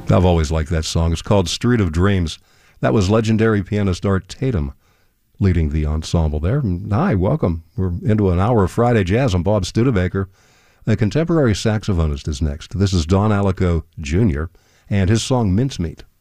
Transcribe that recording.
I've always liked that song. It's called Street of Dreams. That was legendary pianist Art Tatum leading the ensemble there. Hi, welcome. We're into an hour of Friday Jazz. I'm Bob Studebaker. A contemporary saxophonist is next. This is Don Alico Jr. and his song Mincemeat.